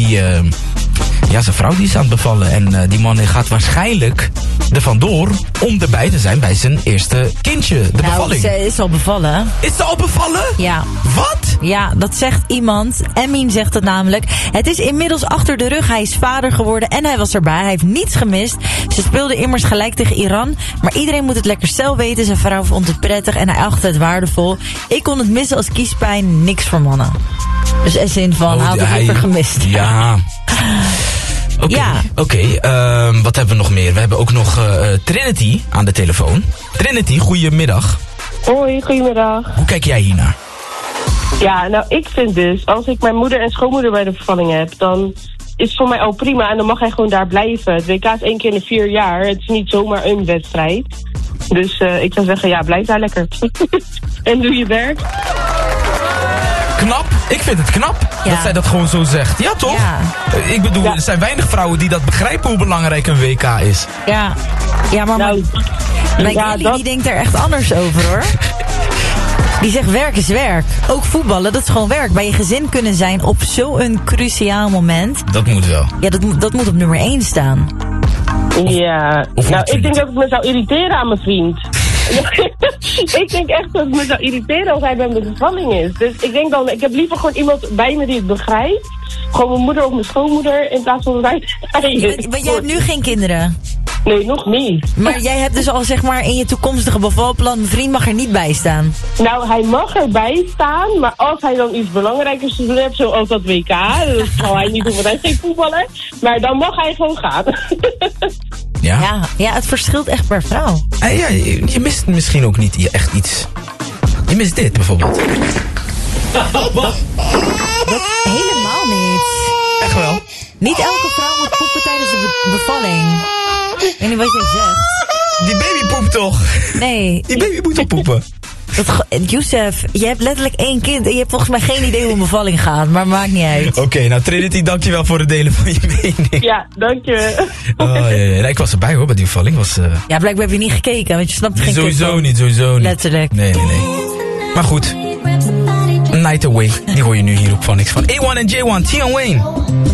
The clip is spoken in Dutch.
zijn vrouw die is aan het bevallen. En die man gaat waarschijnlijk er vandoor om erbij te zijn bij zijn eerste kindje. De bevalling. Ze is al bevallen. Is ze al bevallen? Ja. Wat? Ja, dat zegt iemand. Emin zegt het namelijk. Het is inmiddels achter de rug. Hij is vader geworden en hij was erbij. Hij heeft niets gemist. Ze speelden immers gelijk tegen Iran. Maar iedereen moet het lekker zelf weten. Zijn vrouw vond het prettig en hij achtte het waardevol. Ik kon het missen als kiespijn. Niks voor mannen. Dus in zin van, had het liever gemist. Ja. Oké. Wat hebben we nog meer? We hebben ook nog Trinity aan de telefoon. Trinity, goedemiddag. Hoi, goedemiddag. Hoe kijk jij hiernaar? Ja, nou ik vind dus, als ik mijn moeder en schoonmoeder bij de bevalling heb, dan is het voor mij al prima en dan mag hij gewoon daar blijven. Het WK is 1 keer in de 4 jaar, het is niet zomaar een wedstrijd. Dus ik zou zeggen, ja, blijf daar lekker. En doe je werk. Knap. Ik vind het knap dat zij dat gewoon zo zegt. Ja, toch? Ja. Ik bedoel, er zijn weinig vrouwen die dat begrijpen hoe belangrijk een WK is. Ja, maar Kelly die denkt er echt anders over, hoor. Die zegt werk is werk. Ook voetballen, dat is gewoon werk. Bij je gezin kunnen zijn op zo'n cruciaal moment. Dat moet wel. Ja, dat moet op nummer 1 staan. Ik denk dat het me zou irriteren aan mijn vriend. Ik denk echt dat het me zou irriteren als hij bij mijn bevalling is. Dus ik denk dan, ik heb liever gewoon iemand bij me die het begrijpt. Gewoon mijn moeder of mijn schoonmoeder in plaats van wij. Maar jij hebt nu geen kinderen? Nee, nog niet. Maar jij hebt dus al zeg maar in je toekomstige bevalplan, mijn vriend mag er niet bij staan. Nou, hij mag erbij staan, maar als hij dan iets belangrijkers te doen heeft, zoals dat WK, dat zal hij niet doen, want hij is geen voetballer. Maar dan mag hij gewoon gaan. Ja, het verschilt echt per vrouw. Je mist misschien ook niet echt iets. Je mist dit bijvoorbeeld. Dat helemaal niet. Echt wel? Niet elke vrouw moet poepen tijdens de bevalling. Ik weet niet wat jij zegt. Die baby poept toch? Nee. Die baby moet toch poepen? Youssef, je hebt letterlijk 1 kind en je hebt volgens mij geen idee hoe een bevalling gaat, maar maakt niet uit. Oké, nou Trinity, dankjewel voor het delen van je mening. Ja, dankjewel. Ja. Ik was erbij hoor, bij die bevalling. Ja, blijkbaar heb je niet gekeken, want je snapt geen sowieso niet. Letterlijk. Nee. Maar goed. Night Away, die hoor je nu hier op Phonics van A1 en J1, Tion Wayne.